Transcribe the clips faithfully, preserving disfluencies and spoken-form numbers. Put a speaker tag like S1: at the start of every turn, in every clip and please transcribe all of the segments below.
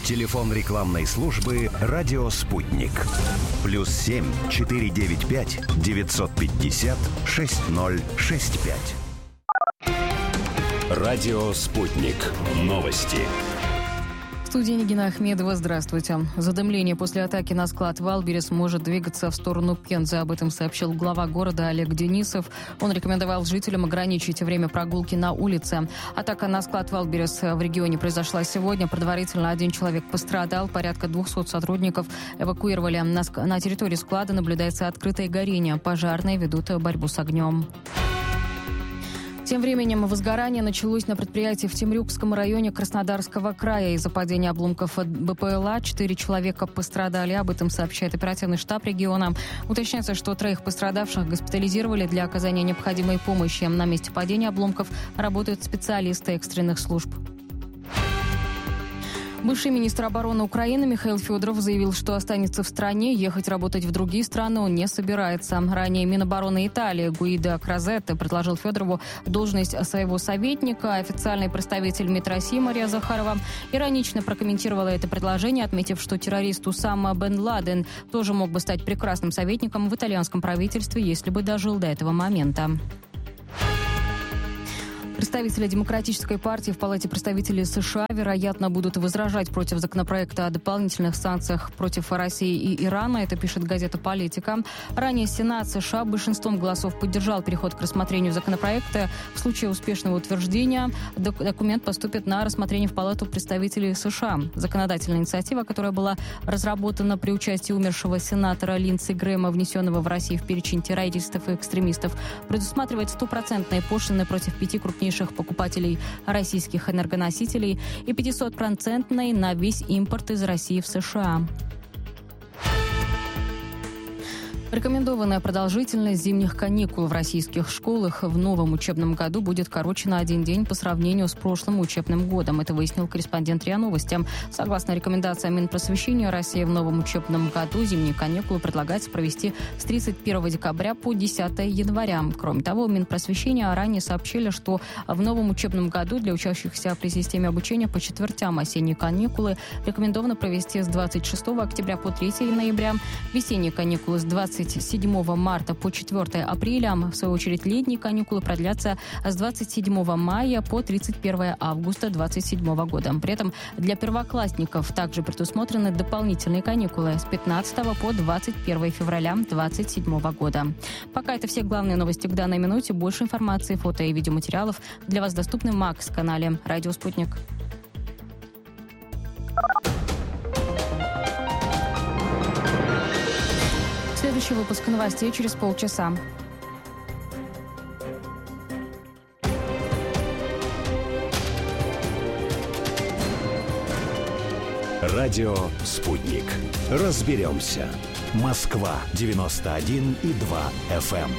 S1: Телефон рекламной службы «Радио Спутник». Плюс семь четыре девять пять девятьсот пятьдесят шесть ноль шесть пять. «Радио Спутник». Новости.
S2: В студии Нигина Ахмедова. Здравствуйте. Задымление после атаки на склад Валберес может двигаться в сторону Пензы. Об этом сообщил глава города Олег Денисов. Он рекомендовал жителям ограничить время прогулки на улице. Атака на склад Валберес в регионе произошла сегодня. Предварительно один человек пострадал. Порядка двухсот сотрудников эвакуировали. На, на территории склада наблюдается открытое горение. Пожарные ведут борьбу с огнем. Тем временем возгорание началось на предприятии в Темрюкском районе Краснодарского края. Из-за падения обломков от БПЛА четыре человека пострадали. Об этом сообщает оперативный штаб региона. Уточняется, что троих пострадавших госпитализировали для оказания необходимой помощи. На месте падения обломков работают специалисты экстренных служб. Бывший министр обороны Украины Михаил Федоров заявил, что останется в стране. Ехать работать в другие страны он не собирается. Ранее Минобороны Италии Гуидо Крозетто предложил Федорову должность своего советника. Официальный представитель МИД России Мария Захарова иронично прокомментировала это предложение, отметив, что террорист Усама бен Ладен тоже мог бы стать прекрасным советником в итальянском правительстве, если бы дожил до этого момента. Представители Демократической партии в Палате представителей США, вероятно, будут возражать против законопроекта о дополнительных санкциях против России и Ирана. Это пишет газета «Политика». Ранее Сенат США большинством голосов поддержал переход к рассмотрению законопроекта. В случае успешного утверждения документ поступит на рассмотрение в Палату представителей США. Законодательная инициатива, которая была разработана при участии умершего сенатора Линдси Грэма, внесенного в Россию в перечень террористов и экстремистов, предусматривает стопроцентные пошлины против пяти крупнейших покупателей российских энергоносителей и пятисотпроцентной на весь импорт из России в США. Рекомендованная продолжительность зимних каникул в российских школах в новом учебном году будет короче на один день по сравнению с прошлым учебным годом. Это выяснил корреспондент РИА Новости. Согласно рекомендациям Минпросвещения России, в новом учебном году зимние каникулы предлагается провести с тридцать первого декабря по десятого января. Кроме того, Минпросвещения ранее сообщили, что в новом учебном году для учащихся при системе обучения по четвертям осенние каникулы рекомендовано провести с двадцать шестого октября по третьего ноября, весенние каникулы с двадцать седьмого марта по четвёртого апреля. В свою очередь, летние каникулы продлятся с двадцать седьмого мая по тридцать первого августа две тысячи двадцать седьмого года. При этом для первоклассников также предусмотрены дополнительные каникулы с пятнадцатого по двадцать первого февраля две тысячи двадцать седьмого года. Пока это все главные новости к данной минуте. Больше информации, фото и видеоматериалов для вас доступны в Макс-канале «Радио Спутник». Следующий выпуск новостей через полчаса.
S1: Радио «Спутник». Разберемся. Москва девяносто один и два эф эм.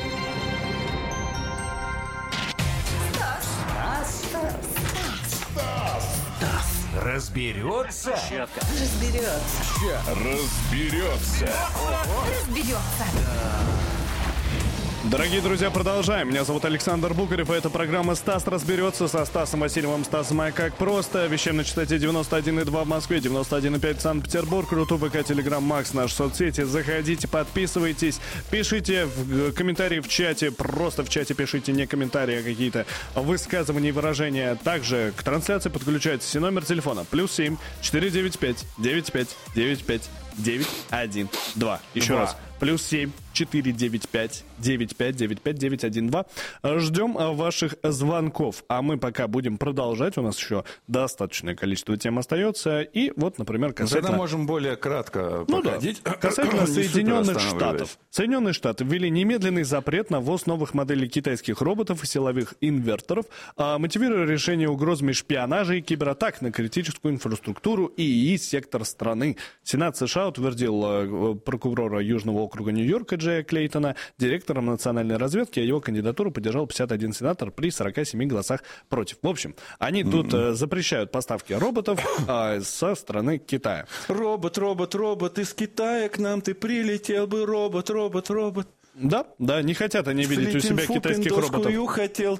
S1: Разберется?
S3: Разберется.
S1: Разберется.
S3: Разберется.
S4: Дорогие друзья, продолжаем. Меня зовут Александр Букарев, и это программа «Стас разберется» со Стасом Васильевым. Стасом, а как просто. Вещаем на частоте девяносто один и два в Москве, девяносто один и пять в Санкт-Петербург, Рутуб, ВК, Телеграм, Макс, наши соцсети. Заходите, подписывайтесь, пишите в комментарии в чате, просто в чате пишите, не комментарии, а какие-то высказывания и выражения. Также к трансляции подключайтесь и номер телефона плюс семь четыре девять пять девять пять девять пять девять один два. Еще два. Раз. Плюс семь четыре девять пять девять пять девять пять девять один два. Ждем ваших звонков. А мы пока будем продолжать. У нас еще достаточное количество тем остается. И вот, например, касательно...
S5: Тогда можем более кратко
S4: ну
S5: походить.
S4: Да. Касательно Соединенных Штатов. Соединенные Штаты ввели немедленный запрет на ввоз новых моделей китайских роботов и силовых инверторов, мотивируя решение угрозами шпионажа и кибератак на критическую инфраструктуру и ИИ-сектор страны. Сенат США утвердил прокурора Южного округа Нью-Йорка Джея Клейтона директором национальной разведки, а его кандидатуру поддержал пятьдесят один сенатор при сорока семи голосах против. В общем, они mm-hmm. тут э, запрещают поставки роботов э, со стороны Китая.
S5: Робот, робот, робот, из Китая к нам ты прилетел бы, робот, робот, робот.
S4: Да, да, не хотят они видеть у себя китайских роботов.
S5: хотел ты.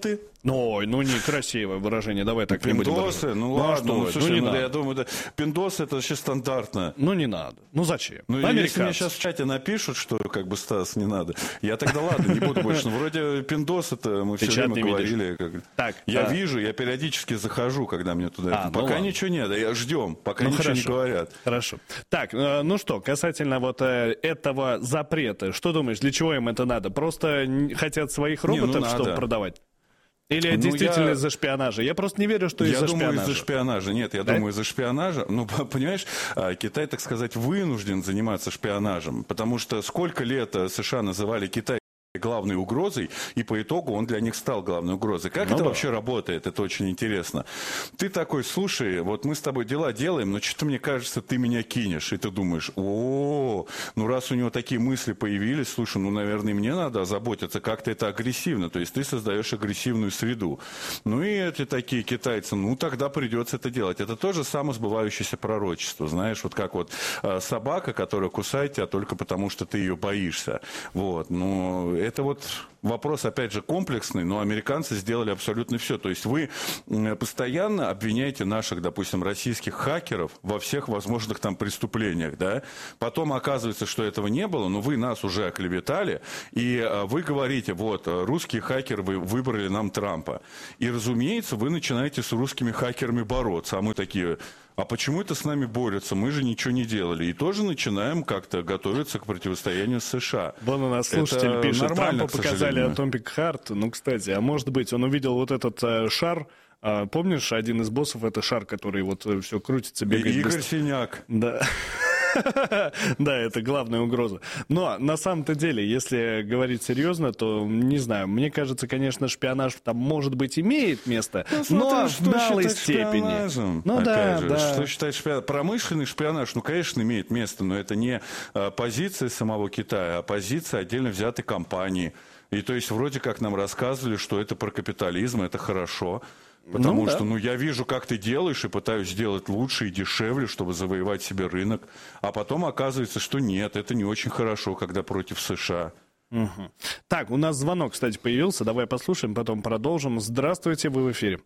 S4: Ой, ну некрасивое выражение, давай так не будем.
S5: Пиндосы? Ну
S4: Ну, а
S5: ладно,
S4: что
S5: ну,
S4: это?
S5: слушай,
S4: Ну, не
S5: ну,
S4: надо.
S5: я думаю, да, пиндосы это вообще стандартно.
S4: Ну не надо. Ну зачем?
S5: Ну, если
S4: Американцы.
S5: мне сейчас в чате напишут, что как бы Стас, не надо, я тогда ладно, не буду больше. Но вроде пиндос это мы
S4: Ты
S5: все
S4: чат
S5: время
S4: не
S5: говорили. Как...
S4: Так,
S5: я
S4: а...
S5: вижу, я периодически захожу, когда мне туда.
S4: А, ну
S5: пока
S4: ладно.
S5: ничего нет, я ждем, пока
S4: Ну,
S5: ничего
S4: хорошо.
S5: не говорят.
S4: Хорошо. Так, э, ну что, касательно вот э, этого запрета, что думаешь, для чего им это надо? Просто н- хотят своих
S5: Не, ну,
S4: роботов, чтобы
S5: надо.
S4: продавать? Или
S5: Ну,
S4: действительно
S5: я-
S4: из-за шпионажа? Я просто не верю, что
S5: Я
S4: из-за
S5: думаю,
S4: шпионажа.
S5: из-за шпионажа. Нет, я
S4: Да?
S5: думаю, из-за шпионажа. Ну, понимаешь, а, Китай, так сказать, вынужден заниматься шпионажем. Потому что сколько лет а, США называли Китай главной угрозой, и по итогу он для них стал главной угрозой. Как
S4: Ну
S5: это
S4: да.
S5: вообще работает? Это очень интересно. Ты такой, слушай, вот мы с тобой дела делаем, но что-то мне кажется, ты меня кинешь. И ты думаешь, о, ну раз у него такие мысли появились, слушай, ну, наверное, мне надо озаботиться, как-то это агрессивно. То есть ты создаешь агрессивную среду. Ну и эти такие китайцы, ну тогда придется это делать. Это тоже самосбывающееся пророчество, знаешь, вот как вот а, собака, которая кусает тебя только потому, что ты ее боишься. Вот, ну это вот вопрос, опять же, комплексный, но американцы сделали абсолютно все. То есть вы м, постоянно обвиняете наших, допустим, российских хакеров во всех возможных там преступлениях, да? Потом оказывается, что этого не было, но вы нас уже оклеветали, и а, вы говорите, вот, русские хакеры вы выбрали нам Трампа. И, разумеется, вы начинаете с русскими хакерами бороться, а мы такие... А почему это с нами борются? Мы же ничего не делали. И тоже начинаем как-то готовиться к противостоянию с США.
S4: Вон у нас
S5: Это
S4: слушатель пишет,
S5: нормально,
S4: Трампа
S5: к
S4: показали
S5: сожалению.
S4: Atomic Heart. Ну, кстати, а может быть, он увидел вот этот э, шар. А, помнишь, один из боссов, это шар, который вот все крутится,
S5: И
S4: бегает
S5: Игорь
S4: быстро.
S5: Синяк.
S4: Да. Да, это главная угроза. Но на самом-то деле, если говорить серьезно, то, не знаю, мне кажется, конечно, шпионаж там, может быть, имеет место, но в малой степени. Ну да,
S5: же,
S4: да.
S5: Что считать шпионажем? Промышленный шпионаж, ну, конечно, имеет место, но это не а, позиция самого Китая, а позиция отдельно взятой компании. И то есть вроде как нам рассказывали, что это про капитализм, это хорошо. Потому
S4: Ну, да.
S5: что, ну, я вижу, как ты делаешь, и пытаюсь сделать лучше и дешевле, чтобы завоевать себе рынок. А потом оказывается, что нет, это не очень хорошо, когда против США.
S4: Мгм. Так, у нас звонок, кстати, появился. Давай послушаем, потом продолжим. Здравствуйте, вы в эфире.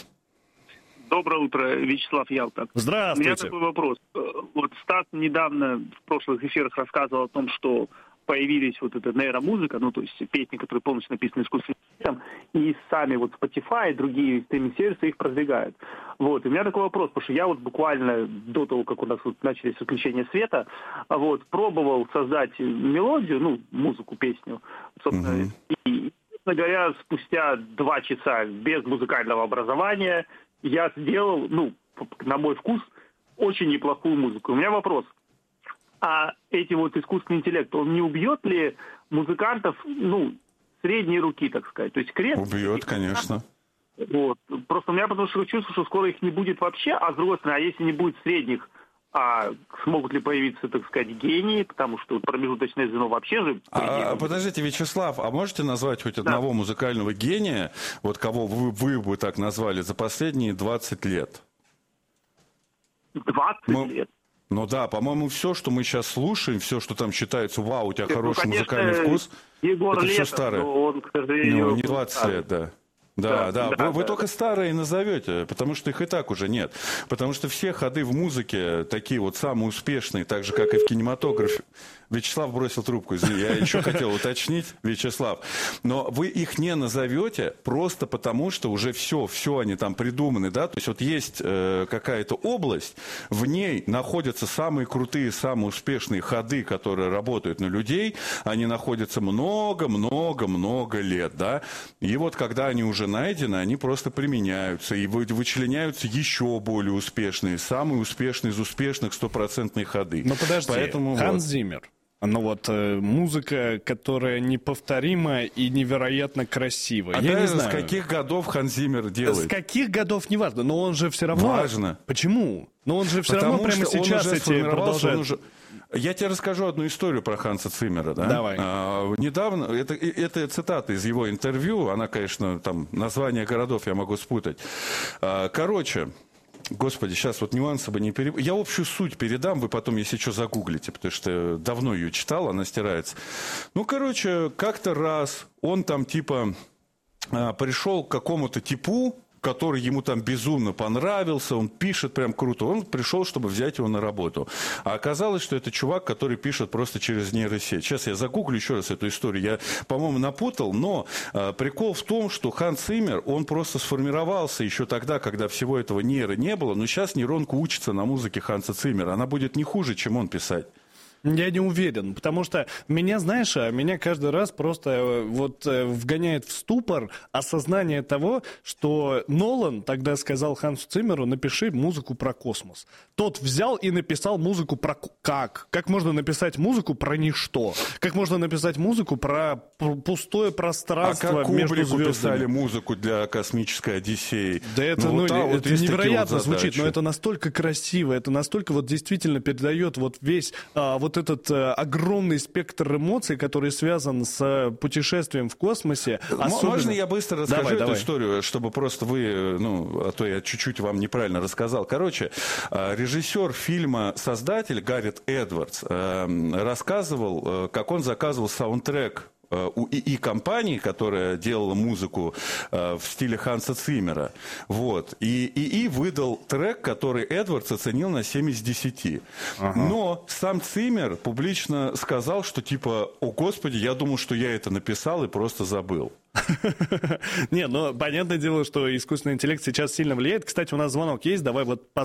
S6: Доброе утро, Вячеслав Ялта. У меня
S4: Здравствуйте.
S6: такой вопрос. Э, Вот Стас недавно в прошлых эфирах рассказывал о том, что появились вот эта нейромузыка, ну, то есть песни, которые полностью написаны искусственным интеллектом, и сами вот Spotify и другие стриминг-сервисы их продвигают. Вот, и у меня такой вопрос, потому что я вот буквально до того, как у нас вот начались отключения света, вот, пробовал создать мелодию, ну, музыку, песню, собственно,
S5: Мгм.
S6: и, честно говоря, спустя два часа без музыкального образования я сделал, ну, на мой вкус, очень неплохую музыку. У меня вопрос. А эти вот искусственный интеллект, он не убьет ли музыкантов, ну, средней руки, так сказать? То есть крест...
S5: Убьет, конечно.
S6: Вот. Просто у меня потому что чувство, что скоро их не будет вообще, а с другой стороны, а если не будет средних, а смогут ли появиться, так сказать, гении, потому что промежуточное звено вообще же... по идее,
S5: А,
S6: будет.
S5: подождите, Вячеслав, а можете назвать хоть одного музыкального гения, вот кого вы, вы бы так назвали, за последние двадцать лет?
S6: двадцать
S5: Мы-
S6: лет.
S5: Ну да, по-моему, все, что мы сейчас слушаем, все, что там считается, вау, у тебя
S6: Ну,
S5: хороший
S6: конечно,
S5: музыкальный вкус,
S6: Егор
S5: это все
S6: Летов,
S5: старое.
S6: но он, к сожалению...
S5: Ну, не двадцать лет, да. Да, да,
S6: Да, да,
S5: вы, вы
S6: да.
S5: только старые назовете, потому что их и так уже нет. Потому что все ходы в музыке такие вот самые успешные, так же, как и в кинематографе. Вячеслав бросил трубку, извини, я еще хотел уточнить, Вячеслав. Но вы их не назовете просто потому, что уже все, все они там придуманы, да? То есть вот есть э, какая-то область, в ней находятся самые крутые, самые успешные ходы, которые работают на людей, они находятся много-много-много лет, да? И вот когда они уже найдены, они просто применяются и вы- вычленяются еще более успешные, самые успешные из успешных стопроцентные ходы.
S4: Но подожди,
S5: Поэтому
S4: Ханс
S5: вот.
S4: Зиммер. Ну вот, э, музыка, которая неповторима и невероятно красивая.
S5: А
S4: Я
S5: да,
S4: не
S5: с
S4: знаю.
S5: каких годов Ханс Зиммер делает?
S4: С каких годов, неважно, но он же все равно...
S5: Важно.
S4: Почему? Но он же все
S5: Потому
S4: равно прямо
S5: что он
S4: сейчас
S5: уже
S4: эти
S5: сформировался,
S4: продолжает...
S5: он уже- Я тебе расскажу одну историю про Ханса Циммера. Да?
S4: Давай.
S5: А, недавно, это, это цитата из его интервью, она, конечно, там, название городов я могу спутать. А, короче... Господи, сейчас вот нюансы бы не переб... Я общую суть передам, вы потом, если что, загуглите, потому что давно ее читал, она стирается. Ну, короче, как-то раз он там типа а, пришел к какому-то типу, который ему там безумно понравился, он пишет прям круто, он пришел, чтобы взять его на работу. А оказалось, что это чувак, который пишет просто через нейросеть. Сейчас я загуглю еще раз эту историю. Я, по-моему, напутал, но э, прикол в том, что Ханс Циммер, он просто сформировался еще тогда, когда всего этого нейро не было, но сейчас нейронка учится на музыке Ханса Циммера. Она будет не хуже, чем он писать.
S4: Я не уверен, потому что меня, знаешь, меня каждый раз просто вот вгоняет в ступор осознание того, что Нолан тогда сказал Хансу Циммеру: напиши музыку про космос. Тот взял и написал музыку про... Как? Как можно написать музыку про ничто? Как можно написать музыку про пустое пространство
S5: а
S4: между
S5: Кубрику
S4: звездами?
S5: Писали музыку для «Космической Одиссеи».
S4: Да это, ну,
S5: ну,
S4: вот,
S5: вот
S4: это невероятно вот звучит, но это настолько красиво, это настолько вот действительно передает вот весь а, вот этот а, огромный спектр эмоций, который связан с а, путешествием в космосе. Особенно...
S5: Можно я быстро расскажу
S4: давай,
S5: эту
S4: давай.
S5: историю, чтобы просто вы, ну, а то я чуть-чуть вам неправильно рассказал. Короче, режиссер фильма, создатель Гаррет Эдвардс рассказывал, как он заказывал саундтрек у ИИ компании, которая делала музыку э, в стиле Ханса Циммера. Вот. И ИИ выдал трек, который Эдвардс оценил на семь из десяти. Ага. Но сам Циммер публично сказал, что типа: о господи, я думал, что я это написал и просто забыл.
S4: Не, ну понятное дело, что искусственный интеллект сейчас сильно влияет. Кстати, у нас звонок есть, давай вот